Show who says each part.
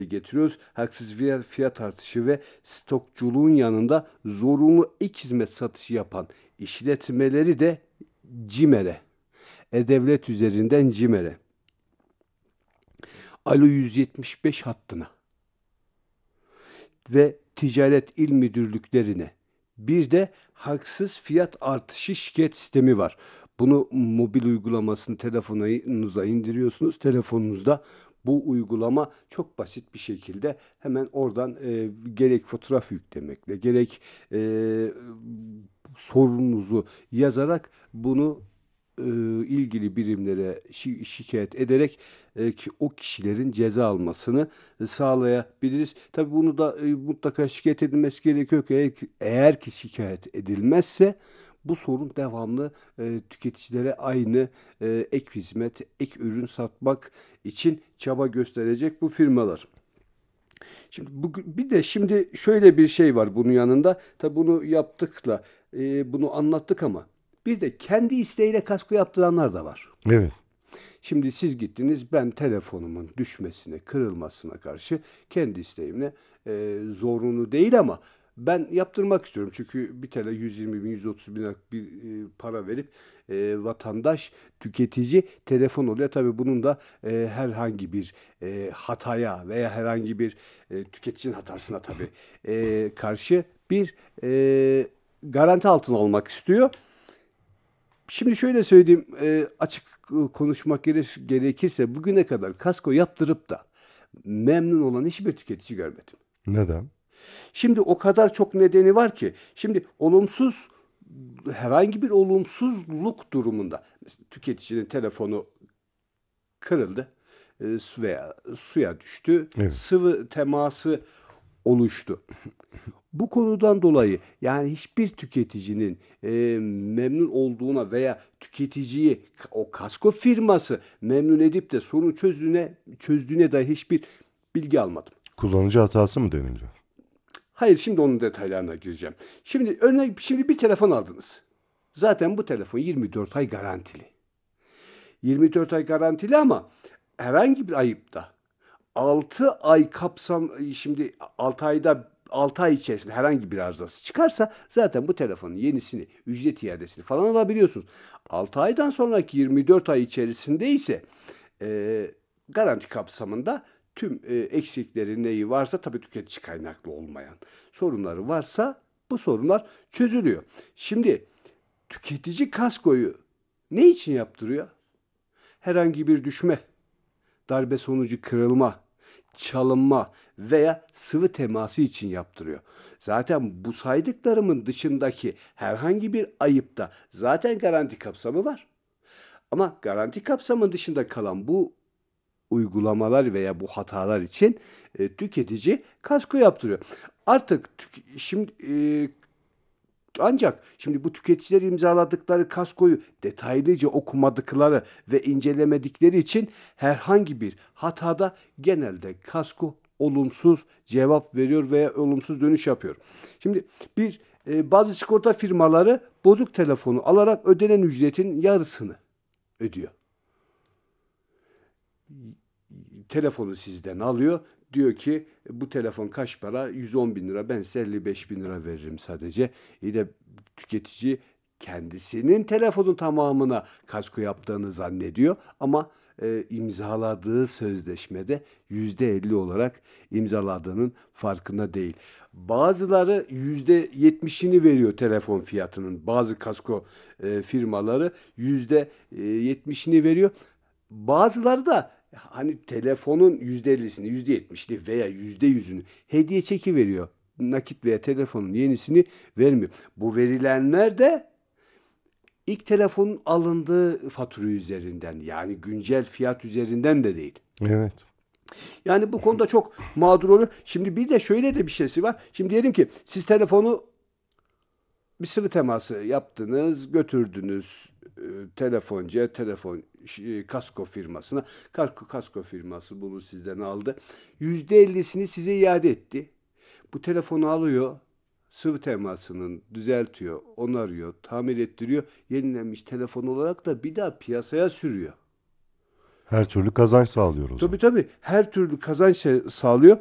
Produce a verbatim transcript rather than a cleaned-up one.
Speaker 1: getiriyoruz. Haksız fiyat, fiyat artışı ve stokçuluğun yanında zorunlu ek hizmet satışı yapan işletmeleri de CİMER'e, E-Devlet üzerinden CİMER'e, Alo yüz yetmiş beş hattına ve ticaret il müdürlüklerine. Bir de haksız fiyat artışı şikayet sistemi var. Bunu mobil uygulamasını telefonunuza indiriyorsunuz. Telefonunuzda bu uygulama çok basit bir şekilde hemen oradan e, gerek fotoğraf yüklemekle gerek e, sorununuzu yazarak bunu e, ilgili birimlere şi- şikayet ederek e, ki o kişilerin ceza almasını e, sağlayabiliriz. Tabii bunu da e, mutlaka şikayet edilmesi gerekiyor ki eğer, ki eğer ki şikayet edilmezse bu sorun devamlı e, tüketicilere aynı e, ek hizmet, ek ürün satmak için çaba gösterecek bu firmalar. Şimdi bu, bir de şimdi şöyle bir şey var bunun yanında. Tabii bunu yaptıkla e, bunu anlattık ama bir de kendi isteğiyle kasko yaptıranlar da var.
Speaker 2: Evet.
Speaker 1: Şimdi siz gittiniz, ben telefonumun düşmesine, kırılmasına karşı kendi isteğimle e, zorunlu değil ama ben yaptırmak istiyorum. Çünkü bir tele yüz yirmi bin, yüz otuz bin bir e, para verip e, vatandaş, tüketici telefon oluyor. Tabii bunun da e, herhangi bir e, hataya veya herhangi bir e, tüketicinin hatasına tabii e, karşı bir e, garanti altına almak istiyor. Şimdi şöyle söyleyeyim, e, açık e, konuşmak gere- gerekirse bugüne kadar kasko yaptırıp da memnun olan hiçbir tüketici görmedim.
Speaker 2: Neden?
Speaker 1: Şimdi o kadar çok nedeni var ki, şimdi olumsuz herhangi bir olumsuzluk durumunda mesela tüketicinin telefonu kırıldı e, su veya suya düştü,
Speaker 2: Evet.
Speaker 1: sıvı teması oluştu. Bu konudan dolayı yani hiçbir tüketicinin e, memnun olduğuna veya tüketiciyi o kasko firması memnun edip de sorunu çözdüğüne çözdüğüne dair hiçbir bilgi almadım.
Speaker 2: Kullanıcı hatası mı deniliyor?
Speaker 1: Hayır, şimdi onun detaylarına gireceğim. Şimdi örnek şimdi bir telefon aldınız. Zaten bu telefon yirmi dört ay garantili. yirmi dört ay garantili ama herhangi bir ayıpta altı ay kapsam şimdi altı ayda altı ay içerisinde herhangi bir arızası çıkarsa zaten bu telefonun yenisini, ücret iadesini falan alabiliyorsunuz. altı aydan sonraki yirmi dört ay içerisinde ise e, garanti kapsamında tüm e, eksikleri neyi varsa tabii tüketici kaynaklı olmayan sorunları varsa bu sorunlar çözülüyor. Şimdi tüketici kaskoyu ne için yaptırıyor? Herhangi bir düşme, darbe sonucu kırılma, çalınma veya sıvı teması için yaptırıyor. Zaten bu saydıklarımın dışındaki herhangi bir ayıpta zaten garanti kapsamı var. Ama garanti kapsamı dışında kalan bu uygulamalar veya bu hatalar için e, tüketici kasko yaptırıyor. Artık tük- şimdi e, ancak şimdi bu tüketiciler imzaladıkları kaskoyu detaylıca okumadıkları ve incelemedikleri için herhangi bir hatada genelde kasko olumsuz cevap veriyor veya olumsuz dönüş yapıyor. Şimdi bir e, bazı sigorta firmaları bozuk telefonu alarak ödenen ücretin yarısını ödüyor. Telefonu sizden alıyor. Diyor ki bu telefon kaç para? yüz on bin lira. Ben size elli beş bin lira veririm sadece. İyi tüketici kendisinin telefonun tamamına kasko yaptığını zannediyor. Ama e, imzaladığı sözleşmede yüzde elli olarak imzaladığının farkında değil. Bazıları yüzde yetmişini veriyor telefon fiyatının. Bazı kasko e, firmaları yüzde yetmişini veriyor. Bazıları da hani telefonun yüzde ellisini, yüzde yetmişini veya yüzde yüzünü hediye çeki veriyor. Nakit veya telefonun yenisini vermiyor. Bu verilenler de ilk telefonun alındığı fatura üzerinden yani güncel fiyat üzerinden de değil.
Speaker 2: Evet.
Speaker 1: Yani bu konuda çok mağdur oluyor. Şimdi bir de şöyle de bir şeysi var. Şimdi diyelim ki siz telefonu bir sıvı teması yaptınız, götürdünüz e, telefoncuya, telefon e, kasko firmasına. Kasko, kasko firması bunu sizden aldı. Yüzde ellisini size iade etti. Bu telefonu alıyor, sıvı temasının düzeltiyor, onarıyor, tamir ettiriyor. Yenilenmiş telefon olarak da bir daha piyasaya sürüyor.
Speaker 2: Her türlü kazanç sağlıyor o zaman.
Speaker 1: Tabii tabii her türlü kazanç sağlıyor.